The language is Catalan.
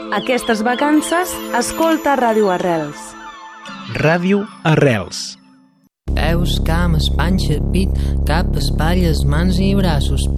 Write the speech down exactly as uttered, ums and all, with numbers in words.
Aquestes vacances, escolta Ràdio Arrels. Ràdio Arrels. Peus, cames, panxa, pit, cap, espatlles, mans i braços,